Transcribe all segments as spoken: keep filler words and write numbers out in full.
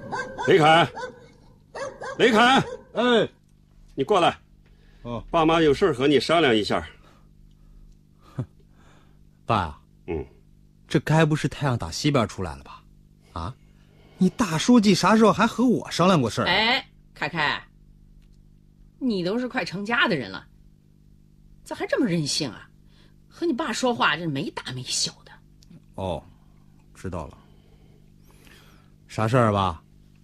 雷凯，雷凯， 哎， 你过来。 哦， 爸妈有事和你商量一下。 爸呀， 嗯， 这该不是太阳打西边出来了吧？啊，你大书记啥时候还和我商量过事儿？ 哎，凯凯，你都是快成家的人了，咋还这么任性啊？和你爸说话这没大没小的。 哦，知道了。啥事儿吧？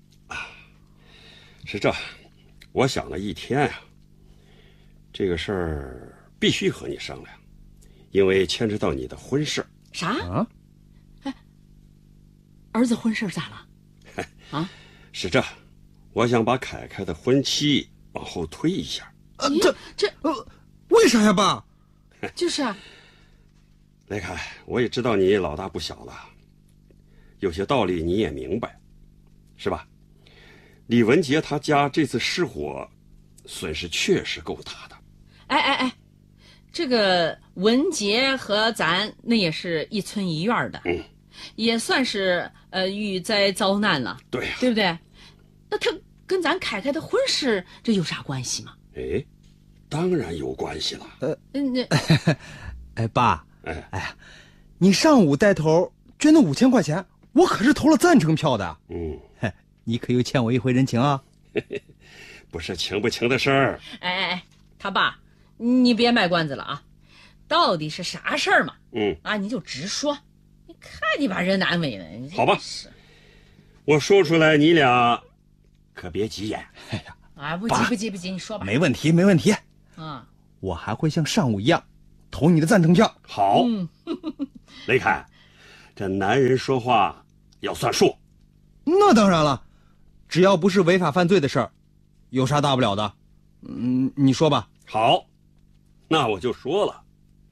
是这，我想了一天呀、啊，这个事儿必须和你商量，因为牵扯到你的婚事。 啥？ 啊？ 哎，儿子婚事咋了？啊？ 是这，我想把凯凯的婚期往后推一下。 呃，这这呃，为啥呀，爸？ 就是啊。 雷凯，我也知道你老大不小了，有些道理你也明白，是吧？李文杰他家这次失火，损失确实够大的。 哎哎哎，这个文杰和咱那也是一村一院的， 嗯， 也算是呃遇灾遭难了。 对呀、啊， 对不对？那他跟咱凯凯的婚事这有啥关系吗？ 哎，当然有关系了。 呃， 嗯，那哎，爸， 哎哎呀，你上午带头捐那五千块钱，我可是投了赞成票的。 嗯。 你可又欠我一回人情啊！ 不是情不情的事儿。 哎哎哎，他爸，你别卖关子了啊！到底是啥事儿嘛？ 嗯啊，你就直说。你看你把人难为的。 好吧，我说出来，你俩可别急眼。 哎呀， 啊，不急不急不急，你说吧。 没问题，没问题。 啊， 我还会像上午一样投你的赞成票。 好， 嗯、 雷凯，这男人说话要算数。 那当然了。只要不是违法犯罪的事儿，有啥大不了的？嗯，你说吧。 好，那我就说了。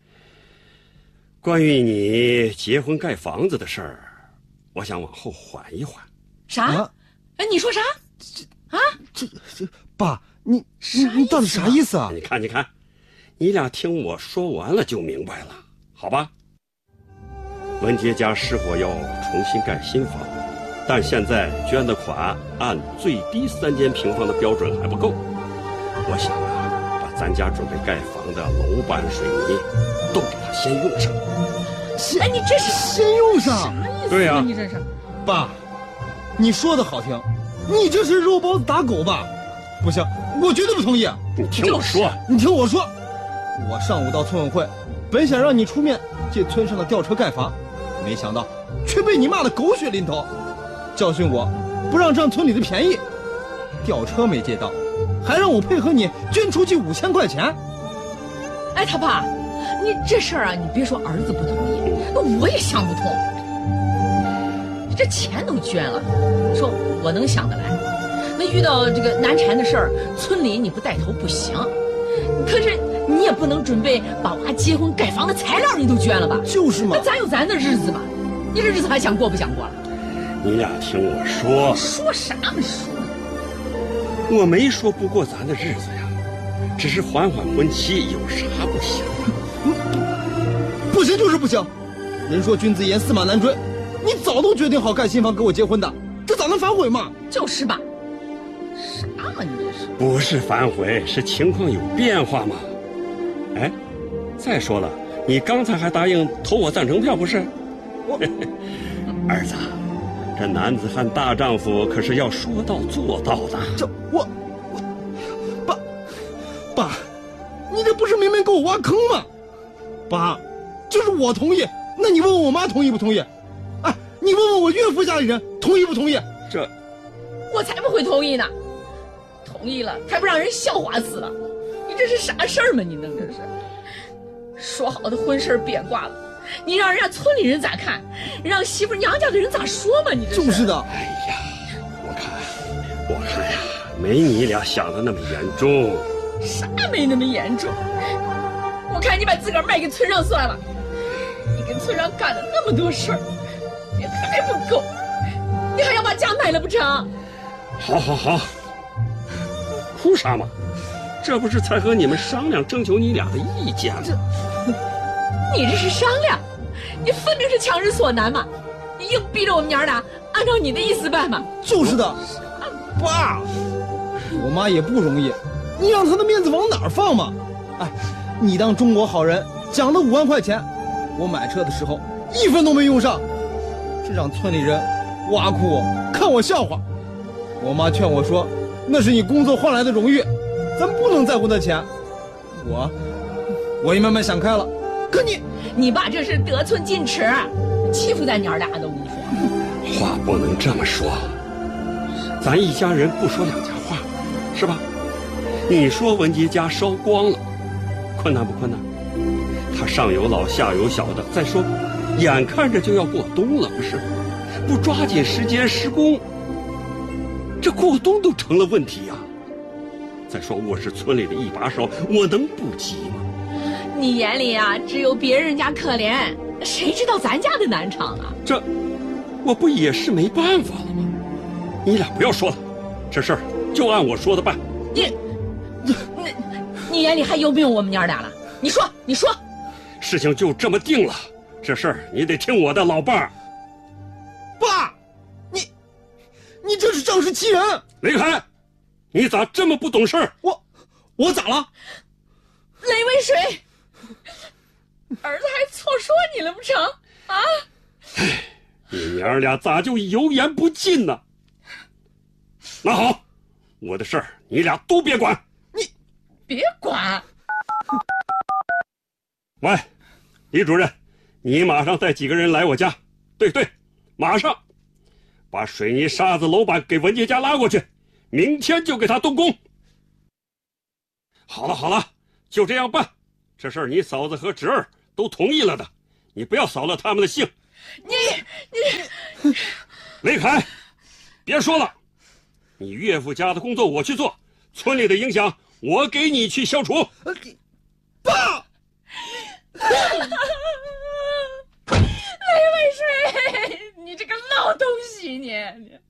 关于你结婚盖房子的事儿，我想往后缓一缓。 啥？ 啊、 哎，你说啥？啊？ 这这，爸，你你你到底啥意思啊？ 你看，你看，你俩听我说完了就明白了，好吧？文杰家失火要重新盖新房。但现在捐的款按最低三间平方的标准还不够，我想啊，把咱家准备盖房的楼板、水泥都给他先用上。 先， 哎，你这是先用上？ 啥意思？ 对呀、啊， 你这是。 爸，你说的好听，你这是肉包子打狗吧？不行，我绝对不同意。 你听我说， 你听我说，我上午到村委会，本想让你出面借村上的吊车盖房，没想到却被你骂得狗血淋头。教训我，不让占村里的便宜，吊车没借到，还让我配合你捐出去五千块钱。 哎，他爸，你这事儿啊，你别说儿子不同意，我也想不通。这钱都捐了，说我能想得来，那遇到这个难缠的事儿，村里你不带头不行。可是你也不能准备把娃结婚盖房的材料你都捐了吧？ 就是嘛， 那咱有咱的日子吧，你这日子还想过不想过了？ 你俩听我说。 说啥没说？ 我没说不过咱的日子呀，只是缓缓婚期，有啥不行啊？ 嗯、不行就是不行。人说君子言，驷马难追。你早都决定好盖新房跟我结婚的，这咋能反悔嘛？ 就是吧。啥嘛你这是？ 不是反悔，是情况有变化嘛。哎，再说了，你刚才还答应投我赞成票不是？ 我儿子。这男子汉大丈夫可是要说到做到的。 这我我爸爸，你这不是明明给我挖坑吗？爸，就是我同意，那你问问我妈同意不同意？哎，你问问我岳父家里人同意不同意？ 这我才不会同意呢，同意了还不让人笑话死了。你这是啥事儿嘛？你弄这是说好的婚事变卦了。你让人家村里人咋看？让媳妇娘家的人咋说嘛？你这是就是的。 哎呀，我看，我看呀，没你俩想的那么严重。 啥没那么严重？我看你把自个儿卖给村上算了。你跟村上干了那么多事儿，也还不够，你还要把家卖了不成？ 好好好，哭啥嘛？这不是才和你们商量征求你俩的意见吗？ 你这是商量，你分明是强人所难嘛！你硬逼着我们娘俩按照你的意思办吧。 就是的，爸，我妈也不容易，你让她的面子往哪儿放嘛？哎，你当中国好人奖的五万块钱，我买车的时候一分都没用上，这让村里人挖苦我，看我笑话。我妈劝我说，那是你工作换来的荣誉，咱不能在乎那钱。我我也慢慢想开了，可你你爸这是得寸进尺，欺负咱娘俩都无所。 话不能这么说，咱一家人不说两家话，是吧？你说文杰家烧光了，困难不困难？他上有老下有小的，再说眼看着就要过冬了，不是？不抓紧时间施工，这过冬都成了问题呀、啊。再说我是村里的一把手，我能不急吗？ 你眼里啊只有别人家可怜，谁知道咱家的难偿啊？ 这我不也是没办法了吗？你俩不要说了，这事儿就按我说的办。 你你你眼里还有没有我们娘俩了？你说你说， 事情就这么定了，这事儿你得听我的，老伴儿。 爸，你你这是仗势欺人！ 雷凯，你咋这么不懂事儿？ 我我咋了？ 雷为水，儿子还错说你了不成啊？ 哎，你娘俩咋就油盐不进呢？那好，我的事儿你俩都别管。 你别管。 喂，李主任，你马上带几个人来我家。对对，马上把水泥沙子楼板给文杰家拉过去，明天就给他动工。好了好了，就这样办，这事儿你嫂子和侄儿都同意了的，你不要扫了他们的兴。 你你雷凯，别说了，你岳父家的工作我去做，村里的影响我给你去消除。 爸， 雷为水，你这个老东西你！你